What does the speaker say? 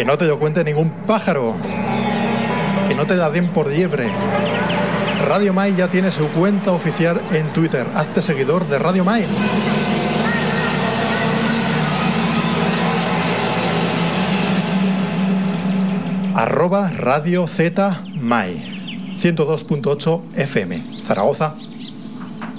Que no te lo cuente ningún pájaro. Que no te da den por liebre. Radio Mai ya tiene su cuenta oficial en Twitter. Hazte seguidor de Radio Mai. @Radio Z Mai 102.8 FM Zaragoza,